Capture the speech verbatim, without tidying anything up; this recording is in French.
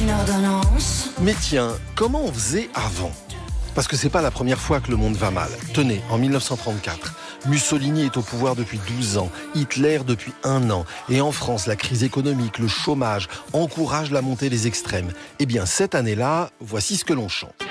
une ordonnance. Mais tiens, comment on faisait avant ? Parce que c'est pas la première fois que le monde va mal. Tenez, en mille neuf cent trente-quatre, Mussolini est au pouvoir depuis douze ans, Hitler depuis un an. Et en France, la crise économique, le chômage encouragent la montée des extrêmes. Eh bien, cette année-là, voici ce que l'on chante.